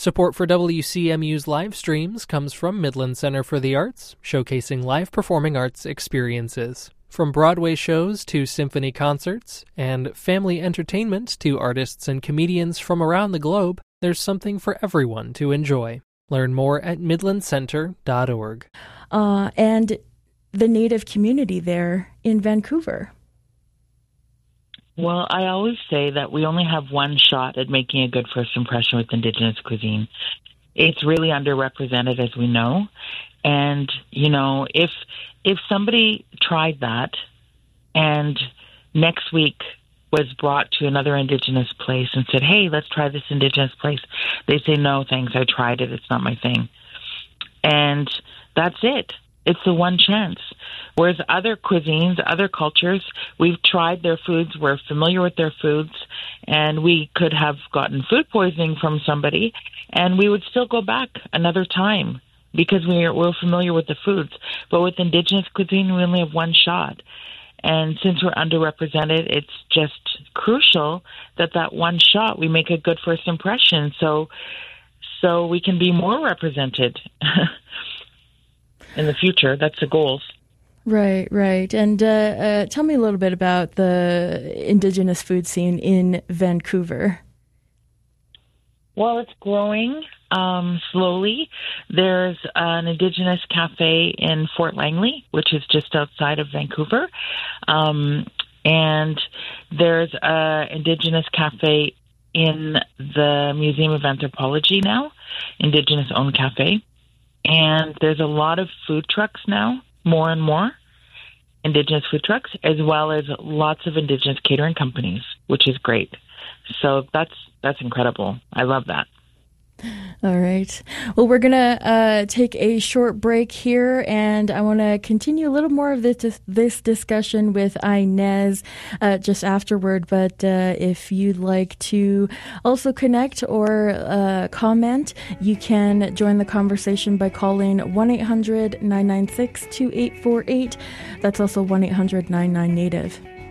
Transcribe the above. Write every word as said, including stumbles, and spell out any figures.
Support for W C M U's live streams comes from Midland Center for the Arts, showcasing live performing arts experiences. From Broadway shows to symphony concerts, and family entertainment to artists and comedians from around the globe, there's something for everyone to enjoy. Learn more at midland center dot org. Uh, and the Native community there in Vancouver. Well, I always say that we only have one shot at making a good first impression with Indigenous cuisine. It's really underrepresented, as we know. And, you know, if if somebody tried that and next week was brought to another Indigenous place and said, hey, let's try this Indigenous place, they say, no, thanks, I tried it, it's not my thing. And that's it. It's the one chance. Whereas other cuisines, other cultures, we've tried their foods, we're familiar with their foods, and we could have gotten food poisoning from somebody, and we would still go back another time because we're, we're familiar with the foods. But with Indigenous cuisine, we only have one shot. And since we're underrepresented, it's just crucial that that one shot, we make a good first impression so, so we can be more represented. In the future, that's the goals. Right, right. And uh, uh, tell me a little bit about the Indigenous food scene in Vancouver. Well, it's growing um, slowly. There's an Indigenous cafe in Fort Langley, which is just outside of Vancouver. Um, and there's an Indigenous cafe in the Museum of Anthropology now, Indigenous-owned cafe. And there's a lot of food trucks now, more and more Indigenous food trucks, as well as lots of Indigenous catering companies, which is great. So that's that's incredible. I love that. All right. Well, we're going to uh, take a short break here, and I want to continue a little more of this, this discussion with Inez uh, just afterward. But uh, if you'd like to also connect or uh, comment, you can join the conversation by calling one eight hundred nine nine six two eight four eight. That's also one eight hundred nine nine Native.